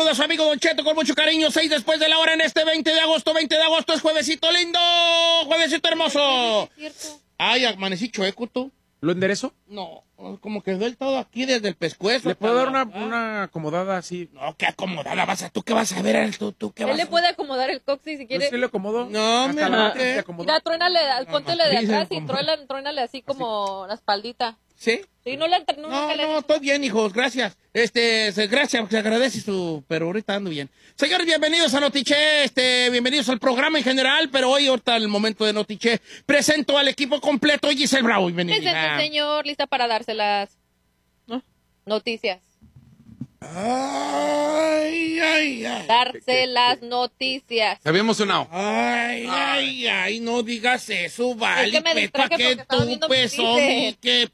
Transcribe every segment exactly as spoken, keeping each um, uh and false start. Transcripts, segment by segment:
saluda a su amigo Don Cheto con mucho cariño. Seis después de la hora en este veinte de agosto. veinte de agosto es juevesito lindo. Juevesito hermoso. Ay, amanecí chueco, tú. ¿Lo enderezo? No, como que duele todo aquí desde el pescuezo. ¿Le puedo dar una, una acomodada así? No, ¿qué acomodada vas a? ¿Tú qué vas a ver? ¿Tú, tú qué vas Él le puede acomodar el coxis si quiere. ¿Sí le acomodo? No, me la ¿qué? Mira, truénale, póntele de Dicen atrás y como- truénale, truénale así como la espaldita. ¿Sí? Sí, no le... No, No, nunca le- no, estoy bien, hijos, gracias. Este, se- gracias, se agradece su, pero ahorita ando bien. Señores, bienvenidos a Notiche, este, bienvenidos al programa en general, pero hoy, ahorita, el momento de Notiche, presento al equipo completo, Giselle Bravo, bienvenida. Presente, señor, lista para dárselas. ¿No? Noticias. Ay, ay, ay. Darse las noticias. Se había emocionado. Ay, ay, ay, no digas eso, vale. Es que me pues, distraje ¿pa' qué porque estaba tú, viendo pues, mis hombre, chistes. que...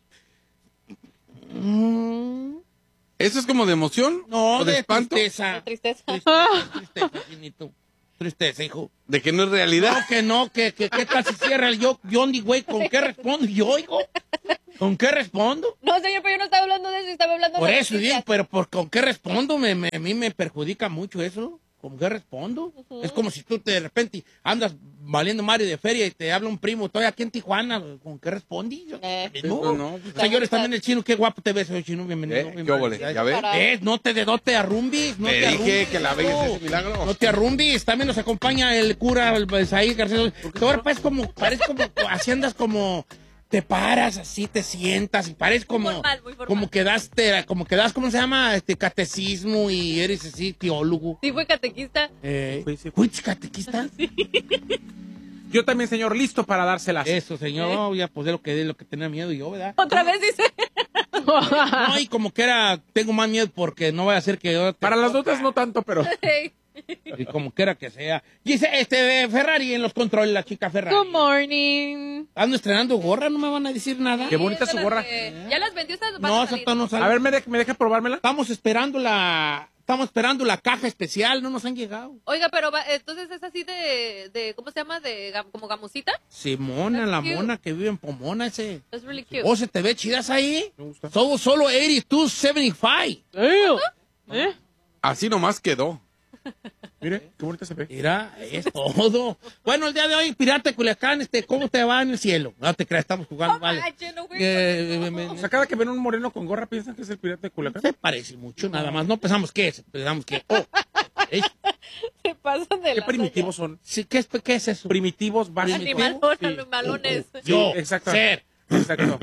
Mm, ¿Eso es como de emoción? no, ¿O de, de espanto? tristeza. Qué tristeza. Tristeza, tristeza, finito. Tristeza, hijo. ¿De que no es realidad? No, que no, que, que qué tal si cierra el yo, Johnny, güey, ¿con qué respondo yo, hijo? ¿Con qué respondo? No, señor, pero yo no estaba hablando de eso, estaba hablando Por de eso, digo, pero por con qué respondo, me, me- a mí me perjudica mucho eso. ¿Con qué respondo? Es como si tú te, de repente andas valiendo Mario de feria y te habla un primo, estoy aquí en Tijuana, ¿con qué respondí? Yo, Eh. ¿no? Pues no, pues- Señores, también el chino, qué guapo te ves hoy, chino, bienvenido. ¿Eh? bienvenido. ¿Qué óvole? ¿Ya ves? ¿Ves? No te, de- no te arrumbis, no Te te dije arrumbis, que la hijo. belleza es milagro. No te arrumbis, también nos acompaña el cura el Isaí García. Ahora parece como, parece como, así andas como, te paras, así te sientas y parece como, formal, muy formal. como que das, te- como que das, ¿cómo se llama? Este, catecismo y eres así, teólogo. Sí, fue catequista. Eh, Sí, sí. ¿fuiste catequista? Yo también, señor, listo para dárselas. Eso, señor, voy a poder lo que, lo que tenía miedo yo, ¿verdad? Otra vez dice. No, y como que era, tengo más miedo porque no vaya a ser que yo te Para las toca. notas no tanto, pero... Y como quiera que sea. Dice, este, Ferrari en los controles, la chica Ferrari. Good morning. Ando estrenando gorra, no me van a decir nada. Qué bonita su gorra. ¿Ya las vendió estas? No, esa todavía no sale. A ver, ¿me, de- me deja probármela? Estamos esperando la, estamos esperando la caja especial, no nos han llegado. Oiga, pero va- entonces es así de, de, ¿cómo se llama? De gam- como gamusita. Simona, la cute. mona que vive en Pomona, ese. That's really cute. ¿O se te ve chidas ahí? Me gusta. Somos solo ochenta y dos setenta y cinco. ¿Eh? Así nomás quedó. Mire, qué bonita se ve. Mira, es todo. Bueno, el día de hoy, Pirata de Culiacán, este, ¿cómo te va en el cielo? No te creas, estamos jugando, vale. Ay, yo no, güey, Eh, no. me- me- O sea, cada que ven un moreno con gorra piensan que es el pirata de Culiacán. Se parece mucho, nada más. No pensamos que es, pensamos que. Oh, ¿eh? Se pasan de Qué la primitivos son. Sí, ¿qué, es, ¿Qué es eso? Primitivos, básicos. Animalón, Sí. animalones. Yo, Sí, exacto. ser. Exacto.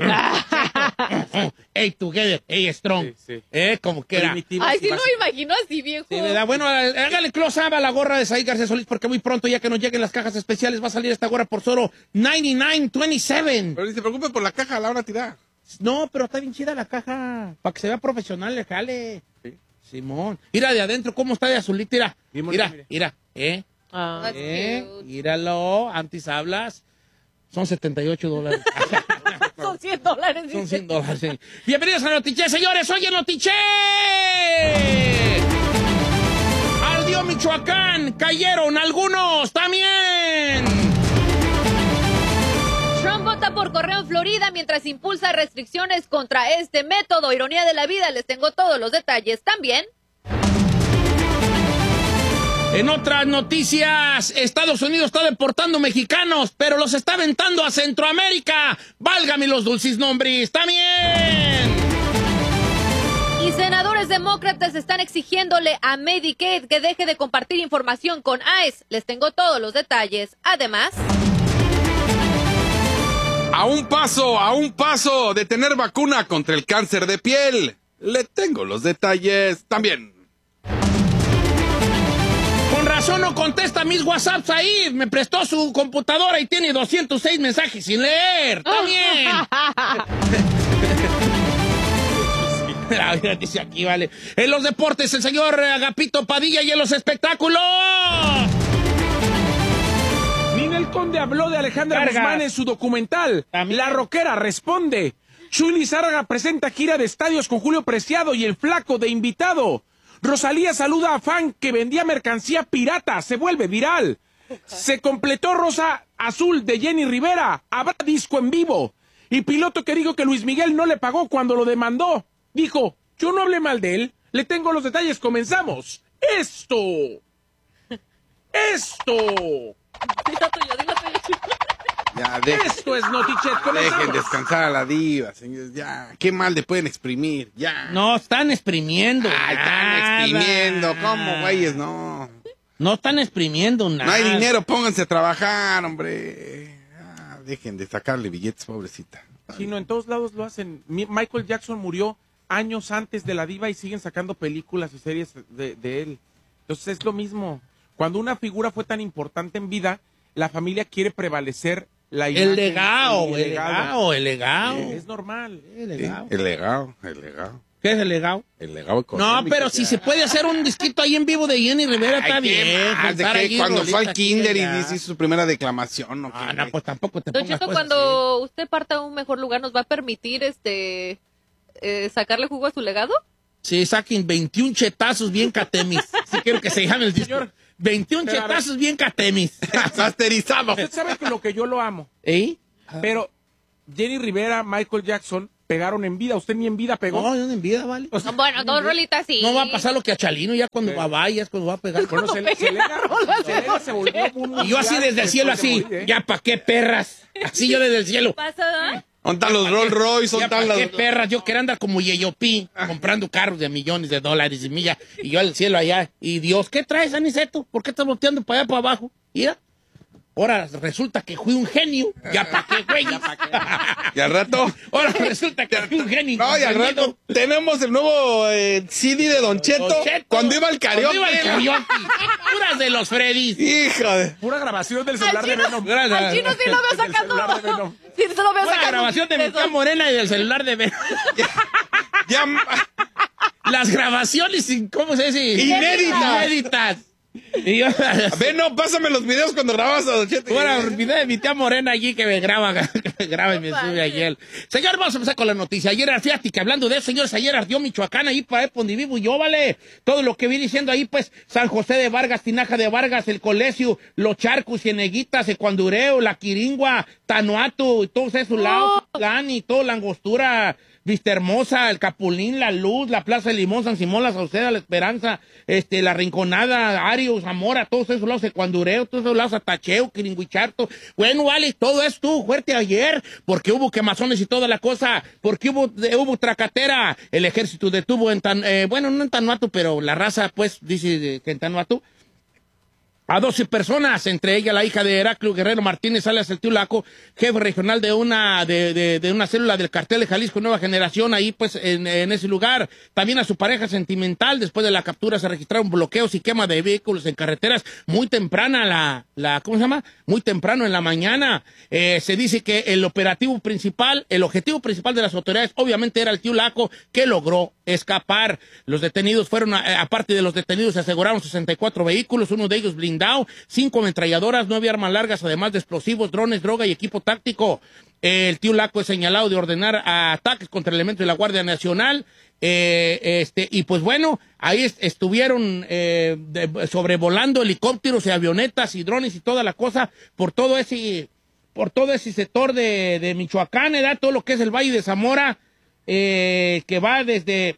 Hey, together, hey, strong. Sí, sí. Eh, como que era. Primitivos Ay, y sí lo básicos. imagino así, viejo. Sí, ¿verdad? Bueno, eh, hágale close up a la gorra de Saí García Solís porque muy pronto, ya que nos lleguen las cajas especiales, va a salir esta gorra por solo noventa y nueve veintisiete. Pero ni se preocupe por la caja, la van a tirar. No, pero está bien chida la caja. Para que se vea profesional, le jale. Sí. Simón. Mira de adentro, ¿cómo está de azulita? Mira, Bien mira, bonita, mira. ¿Eh? Ah, that's ¿Eh? cute. Míralo, antes hablas. Son setenta y ocho dólares. Son cien dólares. Son dice. cien dólares. Sí. Bienvenidos a Notiche, señores. Hoy en Notiche. Ardió Michoacán. Cayeron algunos también. Trump vota por correo en Florida mientras impulsa restricciones contra este método. Ironía de la vida, les tengo todos los detalles también. En otras noticias, Estados Unidos está deportando mexicanos, pero los está aventando a Centroamérica. Válgame los dulces nombres. También. Y senadores demócratas están exigiéndole a Medicaid que deje de compartir información con ICE. Les tengo todos los detalles. Además, A un paso, a un paso de tener vacuna contra el cáncer de piel. Le tengo los detalles también. Con razón no contesta mis WhatsApps ahí. Me prestó su computadora y tiene doscientos seis mensajes sin leer. También. Mira, mira, dice aquí, vale. En los deportes, el señor Agapito Padilla y en los espectáculos. Ninel Conde habló de Alejandra Carga. Guzmán en su documental. También. La Rockera responde. Chuy Lizárraga presenta gira de estadios con Julio Preciado y el Flaco de invitado. Rosalía saluda a fan que vendía mercancía pirata. Se vuelve viral. Se completó Rosa Azul de Jenny Rivera. Habrá disco en vivo. Y piloto que dijo que Luis Miguel no le pagó cuando lo demandó. Dijo, yo no hablé mal de él. Le tengo los detalles. Comenzamos Esto. Esto. Dilo tuyo, dilo tuyo. Ya, dejen, Esto es Notichet. dejen Comenzamos. descansar a la diva, señores. Ya, qué mal le pueden exprimir. Ya. No, están exprimiendo. Ay, están nada. exprimiendo. ¿Cómo, güeyes? No. No están exprimiendo nada. No hay dinero, pónganse a trabajar, hombre. Ah, dejen de sacarle billetes, pobrecita. Sino en todos lados lo hacen. Mi- Michael Jackson murió años antes de la diva y siguen sacando películas y series de, de él. Entonces es lo mismo. Cuando una figura fue tan importante en vida, la familia quiere prevalecer la imagen. El legado, y el legado, el legado. Es normal. El Sí, legado. el legado, el legado. ¿Qué es el legado? El legado No, económico, pero ya. si se puede hacer un disquito ahí en vivo de Jenny Rivera, está Ay, qué bien. más, de juntar que allí cuando fue al rolitas aquí kinder y allá. hizo su primera declamación, ¿no? Ah, ¿Qué, no, güey? pues tampoco te Don pongas Cheto, cosas cuando usted parta a un mejor lugar, ¿nos va a permitir este eh, sacarle jugo a su legado? así. Sí, saquen veintiún chetazos bien catemis. Sí quiero que se llame el disco. Señor, veintiún pero a ver. chetazos bien catemis. Masterizado. Usted sabe que lo que yo lo amo. ¿Eh? Pero Jenny Rivera, Michael Jackson pegaron en vida. Usted ni en vida pegó. No, yo no en vida, ¿vale? O sea, Bueno, dos rolitas sí. No va a pasar lo que a Chalino ya cuando va a vaya, es cuando va a pegar. bueno, se, Selena, Selena se volvió un Y yo así desde el cielo, así, después de morir, ¿eh? ya pa' qué perras. Así yo desde el cielo. ¿Pasa? ¿Dónde están los Rolls Royce? Ya ¿Dónde pa' están qué los...? perras, yo quería andar como Yeyopi, comprando carros de millones de dólares y milla, y yo al cielo allá, y Dios, ¿qué traes, Aniceto? ¿Por qué estás volteando para allá, para abajo? Mira, ahora resulta que fui un genio, ya pa' qué, güey. Y al rato... Ahora resulta que fui un genio. No, y al rato tenemos el nuevo eh, C D de Don Cheto, Don Cheto, cuando iba al karaoke. Cuando iba al karaoke. Puras de los Freddys. Hijo de... Pura grabación del celular Al de chino, Venom. Gracias. al chino sí lo veo Del celular de sacando. Venom. Sí, se lo veo Una sacando. grabación de mi Eso. tía Morena y del celular de Ben. Ya... Las grabaciones, sin- ¿cómo se dice? Inéditas. Inéditas. Y yo, Ve, no, pásame los videos cuando grababas a Don Cheto. Ahora, video de mi tía Morena allí que me graba, que me graba y me sube ayer. Señor, vamos a empezar con la noticia. Ayer, fíjate que hablando de eso, señores, ayer ardió Michoacán ahí para donde vivo yo, vale. Todo lo que vi diciendo ahí, pues, San José de Vargas, Tinaja de Vargas, El Colegio, Los Charcos, Cieneguitas, Ecuandureo, La Quiringua, Tanuato, y todos esos lados, y todo, La Angostura, Vista Hermosa, El Capulín, La Luz, La Plaza de Limón, San Simón, La Sauceda, La Esperanza, este, La Rinconada, Ario, Zamora, todos esos lados, Ecuandureo, todos esos lados, Atacheo, Quiringuicharto. Bueno, vale, todo esto estuvo fuerte ayer, porque hubo quemazones y toda la cosa, porque hubo, eh, hubo tracatera. El ejército detuvo en Tan, eh, bueno, no en Tanuato, pero la raza, pues, dice que en Tanuato, a doce personas, entre ellas la hija de Heraclio Guerrero Martínez, alias el Tiulaco, jefe regional de una de, de, de una célula del cartel de Jalisco Nueva Generación, ahí pues en, en ese lugar. También a su pareja sentimental. Después de la captura se registraron bloqueos y quema de vehículos en carreteras muy temprana, la, la ¿cómo se llama? Muy temprano en la mañana. Eh, se dice que el operativo principal, el objetivo principal de las autoridades, obviamente era el Tiulaco, que logró escapar. Los detenidos fueron, eh, aparte de los detenidos, se aseguraron sesenta y cuatro vehículos, uno de ellos blindado, cinco ametralladoras, nueve armas largas, además de explosivos, drones, droga y equipo táctico. Eh, el Tiulaco es señalado de ordenar ataques contra elementos de la Guardia Nacional. Eh, este, y pues bueno, ahí est estuvieron eh, de, sobrevolando helicópteros y avionetas y drones y toda la cosa por todo ese, por todo ese sector de, de Michoacán, ¿verdad? Todo lo que es el Valle de Zamora, eh, que va desde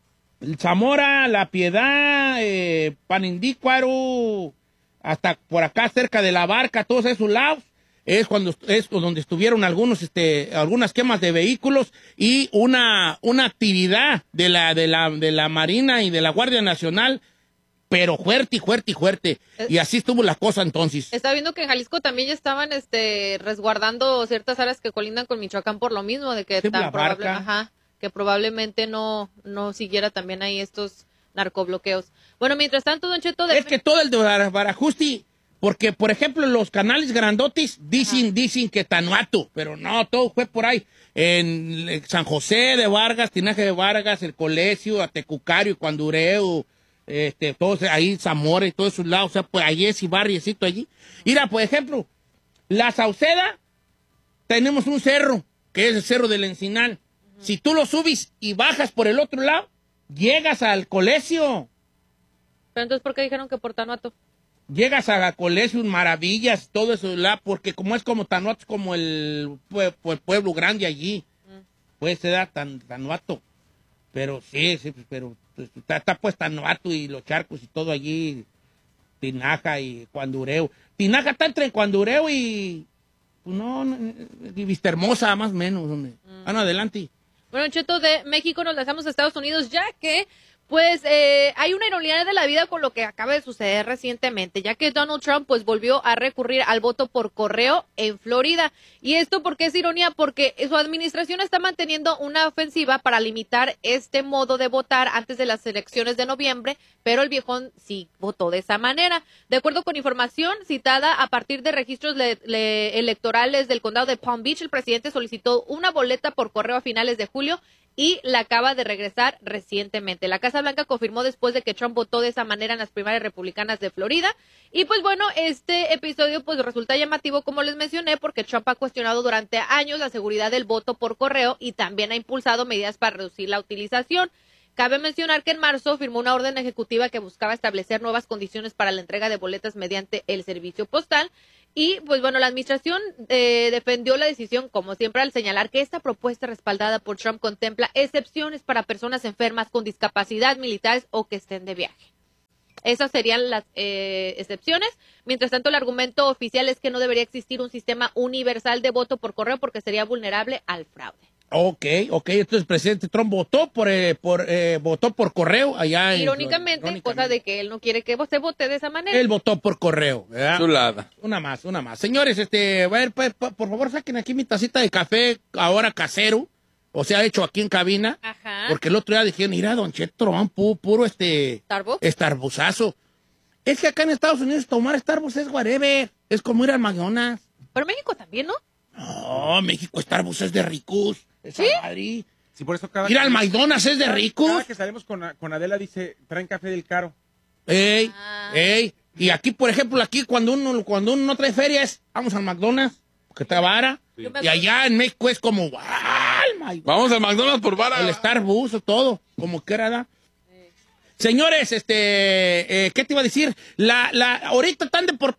Zamora, La Piedad, eh, Panindícuaro, hasta por acá cerca de La Barca, todos esos lados. Es cuando es donde estuvieron algunos este algunas quemas de vehículos y una una actividad de la de la de la Marina y de la Guardia Nacional, pero fuerte y fuerte y fuerte. Y así estuvo la cosa entonces. Está viendo que en Jalisco también ya estaban este resguardando ciertas áreas que colindan con Michoacán por lo mismo de que Sí, tan La probable, Barca. ajá, que probablemente no no siguiera también ahí estos narcobloqueos. Bueno, mientras tanto, Don Cheto, de... Es que todo el de Bar- Barajusti, porque por ejemplo los canales grandotes dicen Ajá. dicen que Tanuato, pero no, todo fue por ahí. En San José de Vargas, Tinaje de Vargas, El Colegio, Atecucario, Cuandureo, este, todos ahí, Zamora y todos esos lados, o sea, pues ahí es y barriecito allí. Mira, por ejemplo, La Sauceda, tenemos un cerro, que es el Cerro del Encinal. Uh-huh. Si tú lo subes y bajas por el otro lado, llegas al Colegio. Pero entonces, ¿por qué dijeron que por Tanuato? Llegas a la Colegio, Maravillas, todo eso, la, porque como es como Tanuato, es como el, pue- pue- pueblo grande allí, Mm. pues se da tan, Tanuato. Pero sí, sí, pero pues, está, está puesta Novato y los charcos y todo allí, Tinaja y Cuandureo. Tinaja está entre Cuandureo y, pues no, no y Vista Hermosa, más o menos. Donde. Mm. Ah, no, adelante. Bueno, Cheto, de México nos lanzamos a Estados Unidos, ya que pues eh, hay una ironía de la vida con lo que acaba de suceder recientemente, ya que Donald Trump pues volvió a recurrir al voto por correo en Florida. ¿Y esto por qué es ironía? Porque su administración está manteniendo una ofensiva para limitar este modo de votar antes de las elecciones de noviembre, pero el viejón sí votó de esa manera. De acuerdo con información citada a partir de registros le, le, electorales del condado de Palm Beach, el presidente solicitó una boleta por correo a finales de julio y la acaba de regresar recientemente. La Casa Blanca confirmó después de que Trump votó de esa manera en las primarias republicanas de Florida. Y pues bueno, este episodio pues resulta llamativo, como les mencioné, porque Trump ha cuestionado durante años la seguridad del voto por correo y también ha impulsado medidas para reducir la utilización. Cabe mencionar que en marzo firmó una orden ejecutiva que buscaba establecer nuevas condiciones para la entrega de boletas mediante el servicio postal. Y, pues bueno, la administración eh, defendió la decisión, como siempre, al señalar que esta propuesta respaldada por Trump contempla excepciones para personas enfermas con discapacidad, militares o que estén de viaje. Esas serían las eh, excepciones. Mientras tanto, el argumento oficial es que no debería existir un sistema universal de voto por correo porque sería vulnerable al fraude. Ok, ok, entonces el presidente Trump votó por eh, por eh, votó por correo allá en Irónicamente, irónicamente, cosa de que él no quiere que se vote de esa manera. Él votó por correo, ¿verdad? Chulada. Una más, una más. Señores, este, a ver, pues, por favor, saquen aquí mi tacita de café ahora casero, o sea, hecho aquí en cabina. Ajá. Porque el otro día dijeron, mira, don Cheto Trump, pu, puro este Starbucks. Starbucksazo. Es que acá en Estados Unidos tomar Starbucks es whatever, es como ir al McDonald's. Pero México también, ¿no? No, México Starbucks es de ricos. Esa ¿Sí? Madrid. Sí, por eso cada Ir que- al McDonald's es de ricos. Cada que salimos con, con Adela dice, traen café del caro. Ey, Ah. ey. Y aquí, por ejemplo, aquí cuando uno, cuando uno no trae feria es, vamos al McDonald's, porque está vara. Yo me Y allá en México es como, ¡ay, my! Vamos al McDonald's por vara. El Starbucks, o todo, como que era, ¿da? Señores, este, eh, ¿qué te iba a decir? La, la, ahorita están deport...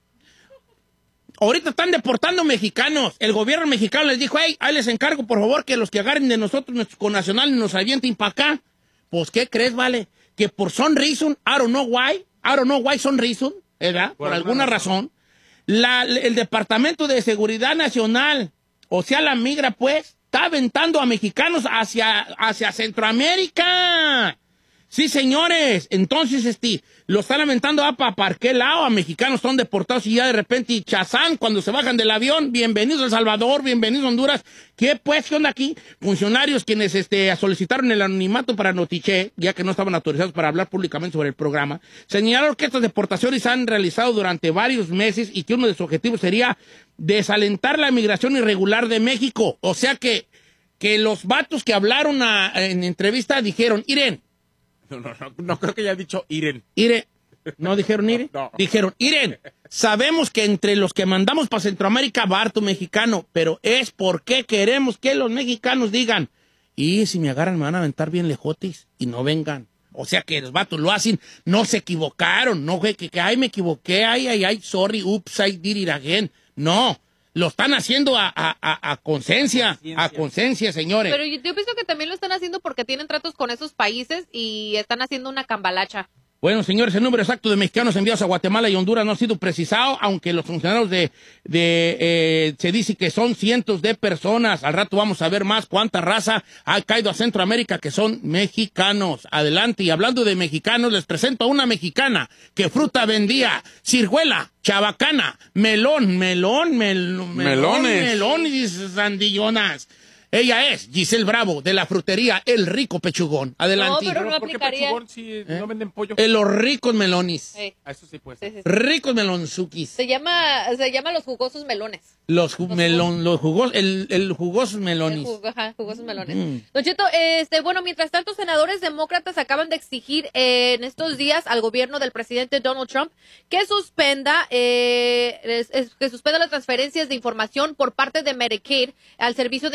Ahorita están deportando mexicanos. El gobierno mexicano les dijo, hey, ahí les encargo, por favor, que los que agarren de nosotros, nuestros connacionales, nos avienten para acá. Pues, ¿qué crees, vale? Que por some reason, I don't know why, I don't know why some reason, ¿verdad? Por, por alguna razón, razón la, el Departamento de Seguridad Nacional, o sea, la migra, pues, está aventando a mexicanos hacia, hacia Centroamérica. Sí, señores. Entonces, este, lo están lamentando a para para qué lado, a mexicanos son deportados y ya de repente, y chazán, cuando se bajan del avión, bienvenidos a El Salvador, bienvenidos a Honduras. ¿Qué pues, qué onda aquí? Funcionarios quienes este, solicitaron el anonimato para Notiche, ya que no estaban autorizados para hablar públicamente sobre el programa, señalaron que estas deportaciones se han realizado durante varios meses y que uno de sus objetivos sería desalentar la migración irregular de México. O sea que, que los vatos que hablaron a, en entrevista dijeron, Irene, No, no, no, no creo que haya dicho Iren. Ire, ¿no dijeron Ire? No. Dijeron, Iren, sabemos que entre los que mandamos para Centroamérica va harto mexicano, pero es porque queremos que los mexicanos digan, y si me agarran me van a aventar bien lejotis y no vengan. O sea que los vatos lo hacen, no se equivocaron, no fue que, que ay, me equivoqué, ay, ay, ay, sorry, oops, I did it again. No, lo están haciendo a, a, a, a conciencia, a conciencia, señores. Pero yo, yo pienso que también lo están haciendo porque tienen tratos con esos países y están haciendo una cambalacha. Bueno, señores, el número exacto de mexicanos enviados a Guatemala y Honduras no ha sido precisado, aunque los funcionarios de, de eh, se dice que son cientos de personas. Al rato vamos a ver más cuánta raza ha caído a Centroamérica que son mexicanos. Adelante, y hablando de mexicanos, les presento a una mexicana que fruta vendía, ciruela, chabacana, melón, melón, mel, melón Melones. melón y sandillonas. Ella es Giselle Bravo, de la frutería El Rico Pechugón. Adelante. No, pero no ¿Por qué aplicaría. Pechugón si no venden pollo? Eh, los ricos melones. Sí, A eso sí puede sí, ser. sí, sí. Ricos melonzukis. Se llama, se llama los jugosos melones. Los, ju- Los melón, los jugos, el, el jugosos El melones. jugo- ajá, jugosos melones. Mm. Don Cheto, este, bueno, mientras tanto, senadores demócratas acaban de exigir eh, en estos días al gobierno del presidente Donald Trump que suspenda, eh, es- es- que suspenda las transferencias de información por parte de Medicaid al Servicio de Inmigración y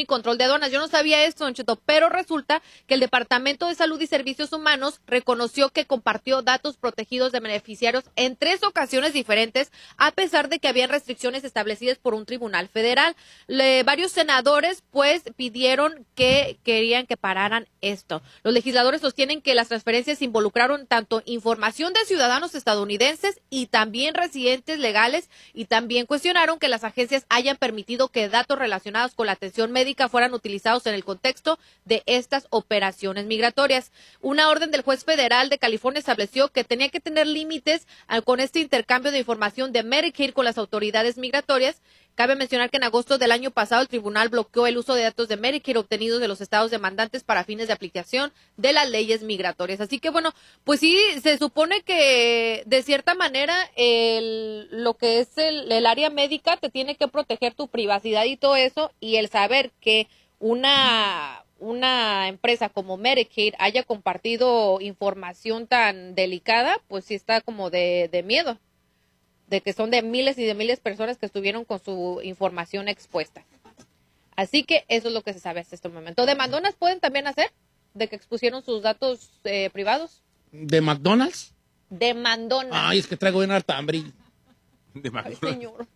Control de Aduanas. Yo no sabía esto, Don Cheto, pero resulta que el Departamento de Salud y Servicios Humanos reconoció que compartió datos protegidos de beneficiarios en tres ocasiones diferentes, a pesar de que había restricciones establecidas por un tribunal federal. Le, varios senadores, pues, pidieron que querían que pararan esto. Los legisladores sostienen que las transferencias involucraron tanto información de ciudadanos estadounidenses y también residentes legales, y también cuestionaron que las agencias hayan permitido que datos relacionados con la atención médica fueran utilizados en el contexto de estas operaciones migratorias. Una orden del juez federal de California estableció que tenía que tener límites con este intercambio de información de Medicaid con las autoridades migratorias. Cabe mencionar que en agosto del año pasado el tribunal bloqueó el uso de datos de Medicare obtenidos de los estados demandantes para fines de aplicación de las leyes migratorias. Así que bueno, pues sí, se supone que de cierta manera el, lo que es el, el área médica te tiene que proteger tu privacidad y todo eso, y el saber que una... una empresa como Medicaid haya compartido información tan delicada, pues sí está como de, de miedo, de que son de miles y de miles de personas que estuvieron con su información expuesta. Así que eso es lo que se sabe hasta este momento. ¿De McDonald's pueden también hacer? ¿De que expusieron sus datos eh, privados? ¿De McDonald's? De McDonald's. Ay, es que traigo bien harta hambre. De Ay, McDonald's. señor.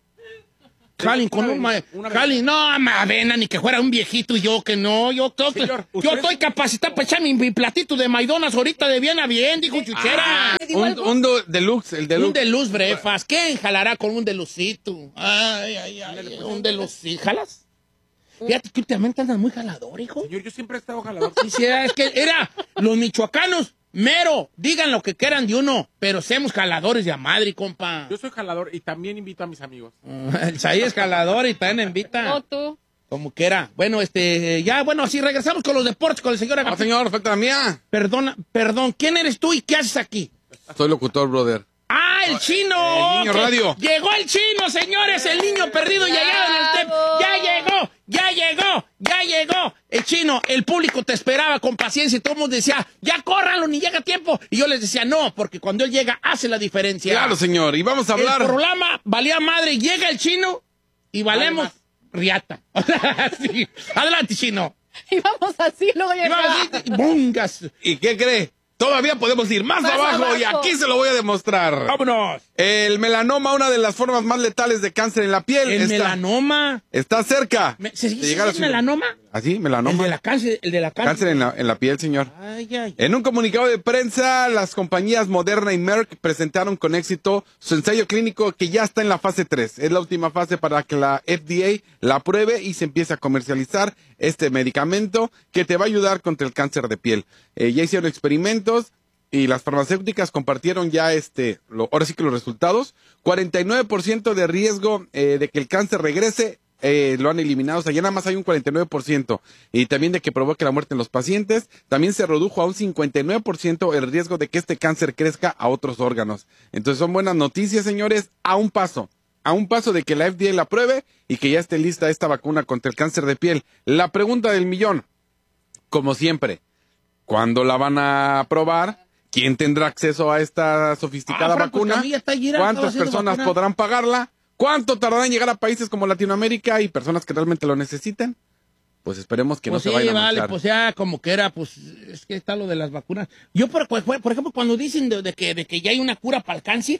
Jalen con un ma- Jalen, no, avena, ni que fuera un viejito y yo que no, yo, yo, Señor, yo usted- estoy capacitado para echar mi, mi platito de McDonald's ahorita de bien a bien, dijo Chuchera. ¿Me digo Un, algo? un do- deluxe, el Un deluxe. deluxe brefas, ¿quién jalará con un delucito? Ay, ay, ay, un deluxe, ¿jalas? Fíjate que últimamente andas muy jalador, hijo. Señor, yo siempre he estado jalador. Sí, sí, es que era, los michoacanos, mero, digan lo que quieran de uno, pero seamos jaladores de a madre, compa. Yo soy jalador y también invito a mis amigos. El Saí es jalador y también invita. No, tú. Como quiera. Bueno, este, ya, bueno, así regresamos con los deportes, con el señor No, Agapito. señor, falta la mía. Perdona, perdón, ¿quién eres tú y qué haces aquí? Soy locutor, brother. ¡Ah, el chino! el niño Ok. radio. Llegó el chino, señores, el niño perdido ya llegó en el tem- ¡Bravo! ¡Ya llegó! ¡Ya llegó! ¡Ya llegó! El chino, el público te esperaba con paciencia y todo el mundo decía, ¡ya córranlo, ni llega tiempo! Y yo les decía, no, porque cuando él llega hace la diferencia. Claro, señor. Y vamos a hablar. El programa valía madre, llega el chino y valemos riata. Sí. Adelante, chino. Y vamos así, luego Y llega. vamos así, bungas. ¿Y qué cree? Todavía podemos ir más, Más abajo, y abajo. aquí se lo voy a demostrar. Vámonos. El melanoma, una de las formas más letales de cáncer en la piel. El está, melanoma. está cerca. Me- ¿Se de dice llegar a el su- melanoma? ¿Así? El ¿Melanoma? de la cáncer, el de la cáncer. Cáncer en la, en la piel, señor. Ay, ay. En un comunicado de prensa, las compañías Moderna y Merck presentaron con éxito su ensayo clínico que ya está en la fase tres. Es la última fase para que la F D A la apruebe y se empiece a comercializar este medicamento que te va a ayudar contra el cáncer de piel. Eh, ya hicieron experimentos y las farmacéuticas compartieron ya este, lo, ahora sí que los resultados. cuarenta y nueve por ciento de riesgo eh, de que el cáncer regrese. Eh, lo han eliminado, o sea, ya nada más hay un cuarenta y nueve por ciento. Y también de que provoque la muerte en los pacientes. También se redujo a un cincuenta y nueve por ciento el riesgo de que este cáncer crezca a otros órganos. Entonces son buenas noticias, señores, a un paso. A un paso de que la F D A la apruebe y que ya esté lista esta vacuna contra el cáncer de piel. La pregunta del millón, como siempre, ¿cuándo la van a aprobar? ¿Quién tendrá acceso a esta sofisticada Ah, Franco vacuna? Escamilla está allí, estaba ¿Cuántas haciendo personas vacuna. podrán pagarla? ¿Cuánto tardará en llegar a países como Latinoamérica y personas que realmente lo necesiten? Pues esperemos que Pues no sí, se vayan a vale, manchar. pues ya como que era, pues es que está lo de las vacunas. Yo, por, por por ejemplo, cuando dicen de, de que, de que ya hay una cura para el cáncer,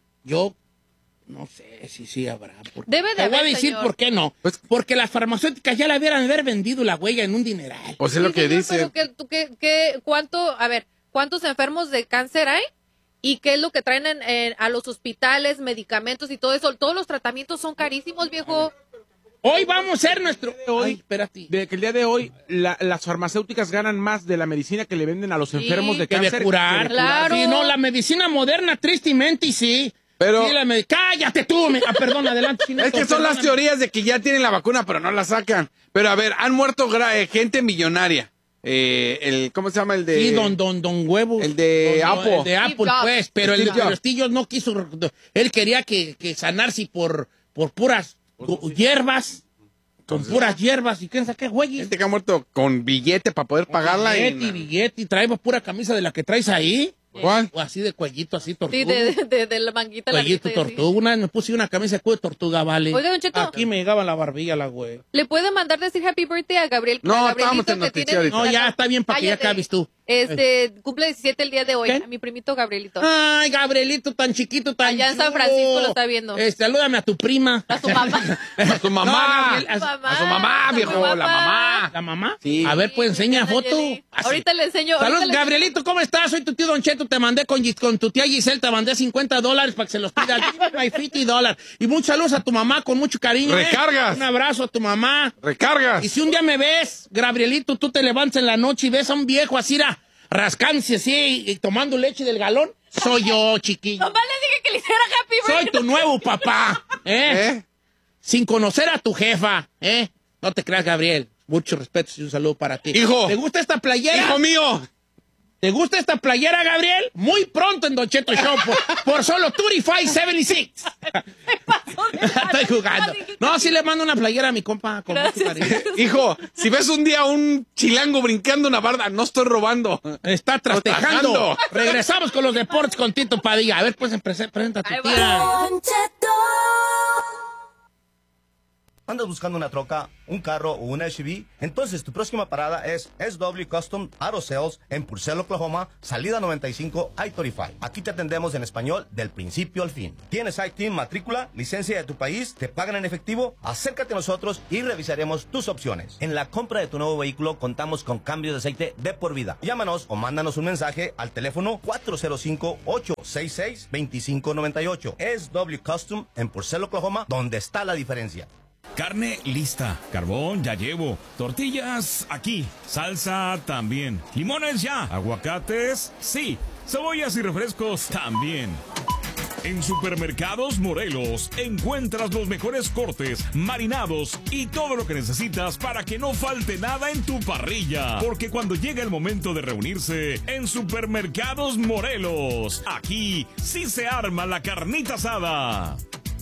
yo no sé si sí habrá. porque- Debe de Te voy a haber, decir señor. por qué no. Pues- Porque las farmacéuticas ya la hubieran haber vendido la huella en un dineral. Pues es lo Sí, que señor, dice. pero ¿qué- tú qué- qué- cuánto, a ver, ¿cuántos enfermos de cáncer hay? ¿Y qué es lo que traen en- en- a los hospitales, medicamentos y todo eso? Todos los tratamientos son carísimos, viejo. Hoy vamos a hacer nuestro... Hoy- Ay, espérate. De que el día de hoy la- las farmacéuticas ganan más de la medicina que le venden a los Sí. enfermos de Que cáncer. de curar. que de Claro. Sí, no, la medicina moderna, tristemente, y sí. Pero- Sí, la me- ¡Cállate tú! Me... Ah, perdón, adelante. Chinito, Es que son las perdóname. teorías de que ya tienen la vacuna, pero no la sacan. Pero a ver, han muerto gra- eh, gente millonaria. Eh, el, ¿Cómo se llama el de...? Sí, don, don, don Huevos. El de Don- Apple. El de Apple, Jobs. pues. Pero el, Steve pero Jobs. Steve Jobs no quiso. Él quería que, que sanarse por, por puras gu- hierbas. Con puras hierbas. ¿Y quién sabe qué, güey? Gente que ha muerto con billete para poder pagarla. y- Billete y billete. Y traemos pura camisa de la que traes ahí. ¿Cuál? O así de cuellito, así tortuga. Sí, de, de, de, de la manguita. Cuellito larguita y así. tortuga. Una vez me puse una camisa de cuello de tortuga, vale. Oiga, Don Cheto. Aquí me llegaba la barbilla, la güey. ¿Le puede mandar decir happy birthday a Gabriel? No, a estábamos Gabrielito en que noticia tiene ahorita. No, ya dieciséis está bien para que ya Cállate. acabes tú. Este, cumple diecisiete el día de hoy. ¿Qué? A mi primito Gabrielito. Ay, Gabrielito, tan chiquito, tan Allá en San chulo. Francisco lo está viendo. Este, salúdame a tu prima. A su mamá. A su mamá. No, Gabriel, A su mamá. A su mamá, a su viejo, la mamá. ¿La mamá? Sí. A ver, pues enseña Sí, foto. sí. Así. Ahorita le enseño. ahorita Saludos, le- Gabrielito, ¿cómo estás? Soy tu tío Don Cheto, te mandé con, con tu tía Giselle, te mandé cincuenta dólares para que se los pidas. My cincuenta dólares. Y muchos saludos a tu mamá con mucho cariño. ¿eh? Recargas. Un abrazo a tu mamá. Recargas. Y si un día me ves, Gabrielito, tú te levantas en la noche y ves a un viejo así, ra, rascándose así y, y tomando leche del galón, soy yo, chiquillo. Nomás le dije que le hiciera happy birthday. Soy tu nuevo papá, ¿eh? ¿Eh? Sin conocer a tu jefa, ¿eh? No te creas, Gabriel. Mucho respeto y un saludo para ti. Hijo. ¿Te gusta esta playera? ¡Hijo mío! ¿Te gusta esta playera, Gabriel? Muy pronto en Don Cheto Show por, por solo veinticinco setenta y seis. Estoy jugando. No, sí le mando una playera a mi compa con mucho Gracias. cariño. Hijo, si ves un día un chilango brincando una barda, no estoy robando. Está trastejando. Trabajando. Regresamos con los deportes con Tito Padilla. A ver, pues, empecé- presenta a tu Ahí tía. Don Cheto. ¿Andas buscando una troca, un carro o una S U V? Entonces tu próxima parada es S W Custom Auto Sales en Purcell, Oklahoma, salida noventa y cinco I treinta y cinco. Aquí te atendemos en español del principio al fin. ¿Tienes I T I N, matrícula, licencia de tu país? ¿Te pagan en efectivo? Acércate a nosotros y revisaremos tus opciones. En la compra de tu nuevo vehículo contamos con cambio de aceite de por vida. Llámanos o mándanos un mensaje al teléfono cuatro cero cinco, ocho seis seis, dos cinco nueve ocho. S W Custom en Purcell, Oklahoma, donde está la diferencia. Carne lista, carbón ya llevo, tortillas aquí, salsa también, limones ya, aguacates sí, cebollas y refrescos también. En Supermercados Morelos encuentras los mejores cortes, marinados y todo lo que necesitas para que no falte nada en tu parrilla. Porque cuando llega el momento de reunirse en Supermercados Morelos, aquí sí se arma la carnita asada.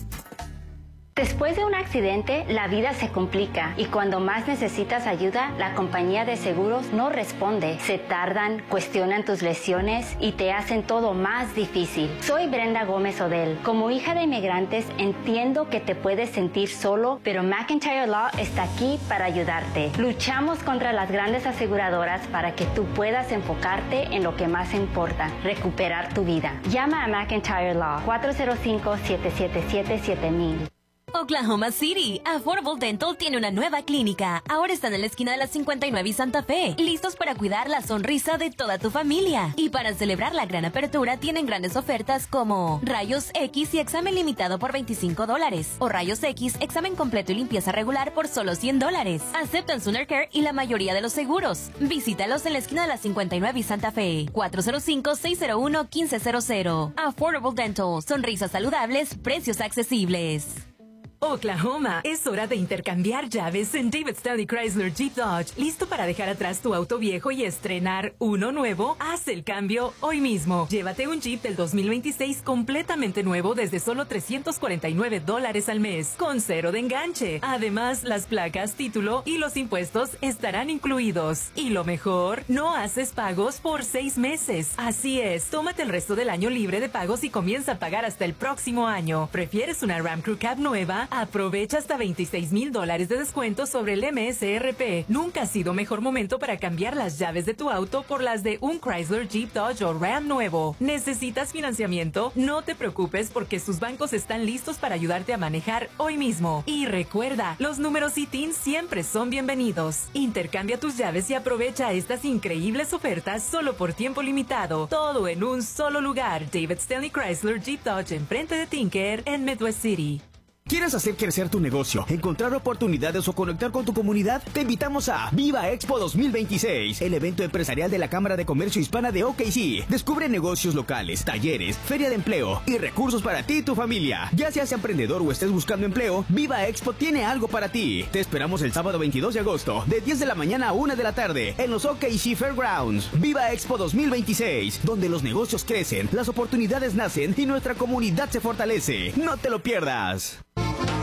Después de un accidente, la vida se complica y cuando más necesitas ayuda, la compañía de seguros no responde. Se tardan, cuestionan tus lesiones y te hacen todo más difícil. Soy Brenda Gómez Odell. Como hija de inmigrantes, entiendo que te puedes sentir solo, pero McIntyre Law está aquí para ayudarte. Luchamos contra las grandes aseguradoras para que tú puedas enfocarte en lo que más importa, recuperar tu vida. Llama a McIntyre Law cuatro cero cinco, siete siete siete, siete mil. Oklahoma City, Affordable Dental tiene una nueva clínica. Ahora están en la esquina de la cincuenta y nueve y Santa Fe, listos para cuidar la sonrisa de toda tu familia. Y para celebrar la gran apertura, tienen grandes ofertas como Rayos X y examen limitado por veinticinco dólares. O Rayos X, examen completo y limpieza regular por solo cien dólares. Aceptan Sooner Care y la mayoría de los seguros. Visítalos en la esquina de la cincuenta y nueve y Santa Fe. cuatro cero cinco, seis cero uno, uno cinco cero cero. Affordable Dental, sonrisas saludables, precios accesibles. Oklahoma, es hora de intercambiar llaves en David Stanley Chrysler Jeep Dodge. ¿Listo para dejar atrás tu auto viejo y estrenar uno nuevo? Haz el cambio hoy mismo. Llévate un Jeep del dos mil veintiséis completamente nuevo desde solo trescientos cuarenta y nueve dólares al mes, con cero de enganche. Además, las placas, título y los impuestos estarán incluidos. Y lo mejor, no haces pagos por seis meses. Así es, tómate el resto del año libre de pagos y comienza a pagar hasta el próximo año. ¿Prefieres una Ram Crew Cab nueva? Aprovecha hasta veintiséis mil dólares de descuento sobre el M S R P. Nunca ha sido mejor momento para cambiar las llaves de tu auto por las de un Chrysler, Jeep, Dodge o Ram nuevo. ¿Necesitas financiamiento? No te preocupes porque sus bancos están listos para ayudarte a manejar hoy mismo. Y recuerda, los números I T I N siempre son bienvenidos. Intercambia tus llaves y aprovecha estas increíbles ofertas solo por tiempo limitado. Todo en un solo lugar. David Stanley Chrysler, Jeep, Dodge, enfrente de Tinker en Midwest City. ¿Quieres hacer crecer tu negocio, encontrar oportunidades o conectar con tu comunidad? Te invitamos a Viva Expo dos mil veintiséis, el evento empresarial de la Cámara de Comercio Hispana de O K C. Descubre negocios locales, talleres, feria de empleo y recursos para ti y tu familia. Ya seas emprendedor o estés buscando empleo, Viva Expo tiene algo para ti. Te esperamos el sábado veintidós de agosto, de diez de la mañana a una de la tarde, en los O K C Fairgrounds. Viva Expo dos mil veintiséis, donde los negocios crecen, las oportunidades nacen y nuestra comunidad se fortalece. No te lo pierdas.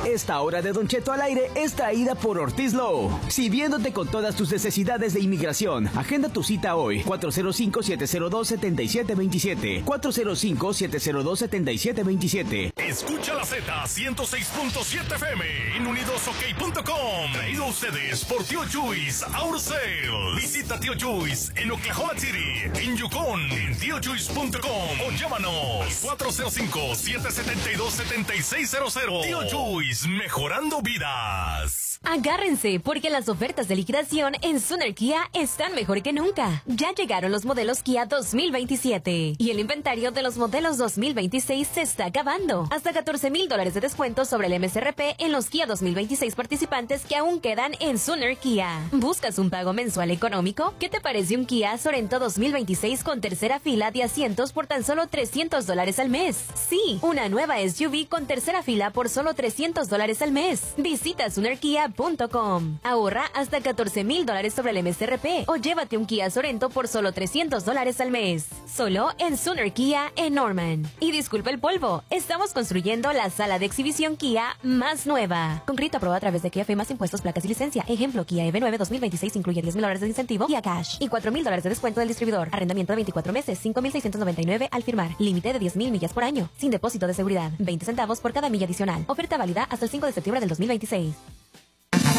Esta hora de Don Cheto al aire es traída por Ortiz Law. Sirviéndote con todas tus necesidades de inmigración. Agenda tu cita hoy. cuatro cero cinco, siete cero dos, siete siete dos siete. cuatro cero cinco, siete cero dos, siete siete dos siete. Escucha la Z ciento seis punto siete F M en unidos ok punto com. Traído a ustedes por Tío Chuys Auto Sales. Visita Tío Chuys en Oklahoma City, en Yukon, en tío chuys punto com o llámanos cuatro cero cinco, siete siete dos, siete seis cero cero. Tío Chuys, mejorando vidas. Agárrense, porque las ofertas de liquidación en Sooner Kia están mejor que nunca. Ya llegaron los modelos Kia dos mil veintisiete y el inventario de los modelos dos mil veintiséis se está acabando. Hasta catorce mil dólares de descuento sobre el M S R P en los Kia dos mil veintiséis participantes que aún quedan en Sooner Kia. ¿Buscas un pago mensual económico? ¿Qué te parece un Kia Sorento dos mil veintiséis con tercera fila de asientos por tan solo trescientos dólares al mes? Sí, una nueva S U V con tercera fila por solo trescientos dólares al mes. Visita Sooner Kia punto com. Ahorra hasta catorce mil dólares sobre el M S R P o llévate un Kia Sorento por solo trescientos dólares al mes. Solo en Sooner Kia en Norman. Y disculpa el polvo, estamos construyendo la sala de exhibición Kia más nueva. Concreto aprobado a través de Kia F más impuestos, placas y licencia. Ejemplo, Kia E V nueve dos mil veintiséis incluye diez mil dólares de incentivo Kia Cash y cuatro mil dólares de descuento del distribuidor. Arrendamiento de veinticuatro meses, cinco mil seiscientos noventa y nueve al firmar. Límite de diez mil millas por año. Sin depósito de seguridad. veinte centavos por cada milla adicional. Oferta válida hasta el cinco de septiembre del dos mil veintiséis.